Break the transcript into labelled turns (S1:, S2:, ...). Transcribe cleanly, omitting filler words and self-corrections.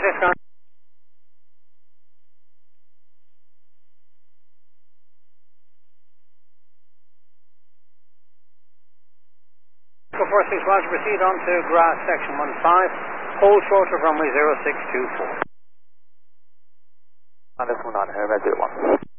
S1: 46 ground. Echo 46, Roger, proceed on to grass section 15, hold short of runway 0624.
S2: Understood, on, red 01.